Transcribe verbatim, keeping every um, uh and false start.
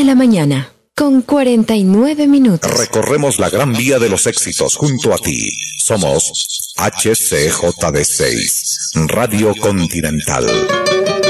la mañana, con cuarenta y nueve minutos. Recorremos la gran vía de los éxitos junto a ti. Somos H C J D seis, Radio Continental.